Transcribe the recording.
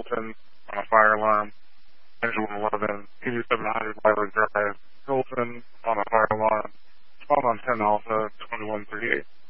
Hilton on a fire alarm. Engine 111, TV 700 Library Drive, Hilton on a fire alarm. Spawn on 10 Alpha, 2138.